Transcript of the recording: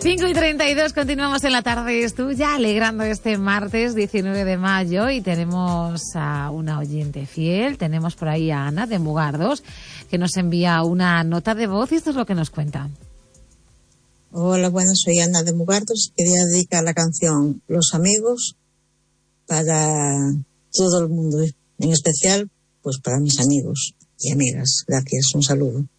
5:32, continuamos en La Tarde es Tuya, alegrando este martes 19 de mayo y tenemos a una oyente fiel, tenemos por ahí a Ana de Mugardos, que nos envía una nota de voz y esto es lo que nos cuenta. Hola, buenas, soy Ana de Mugardos. Quería dedicar la canción Los Amigos para todo el mundo, en especial pues para mis amigos y amigas. Gracias, un saludo.